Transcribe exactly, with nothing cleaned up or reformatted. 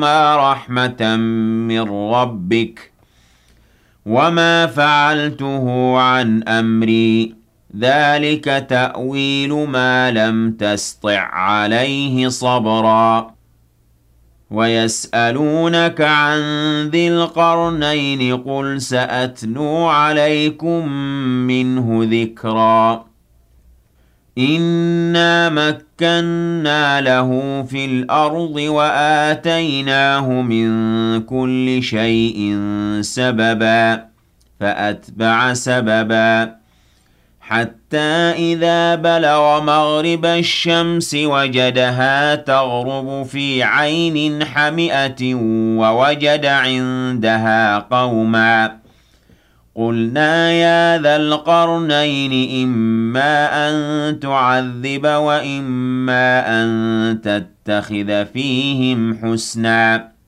ما رحمة من ربك وما فعلته عن أمري ذلك تأويل ما لم تسطع عليه صبرا ويسألونك عن ذي القرنين قل سأتلو عليكم منه ذكرا إنا مكنا له في الأرض وآتيناه من كل شيء سببا فأتبع سببا حتى إذا بلغ مغرب الشمس وجدها تغرب في عين حمئة ووجد عندها قوما قلنا يا ذا القرنين إما أن تعذب وإما أن تتخذ فيهم حسنا